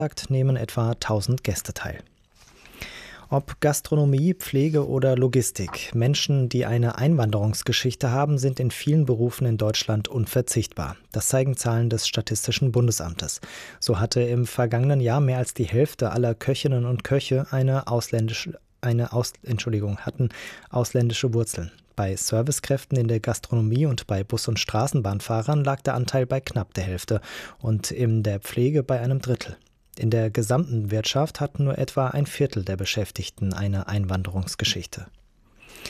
nehmen etwa 1000 Gäste teil. Ob Gastronomie, Pflege oder Logistik, Menschen, die eine Einwanderungsgeschichte haben, sind in vielen Berufen in Deutschland unverzichtbar. Das zeigen Zahlen des Statistischen Bundesamtes. So hatte im vergangenen Jahr mehr als die Hälfte aller Köchinnen und Köche hatten ausländische Wurzeln. Bei Servicekräften in der Gastronomie und bei Bus- und Straßenbahnfahrern lag der Anteil bei knapp der Hälfte und in der Pflege bei einem Drittel. In der gesamten Wirtschaft hatten nur etwa ein Viertel der Beschäftigten eine Einwanderungsgeschichte.